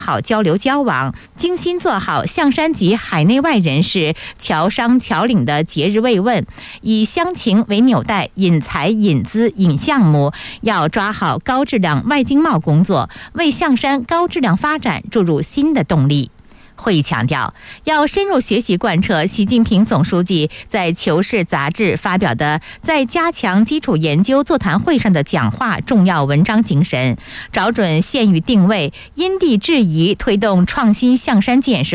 好交流交往，精心做好象山及海内外人士侨商侨领的节日慰问，以乡情为纽带，引才引资引项目，要抓好高质量外经贸工作，为象山高质量发展注入新的动力。会议强调，要深入学习贯彻习近平总书记在《求是》杂志发表的在加强基础研究座谈会上的讲话重要文章精神，找准县域定位，因地制宜推动创新象山建设。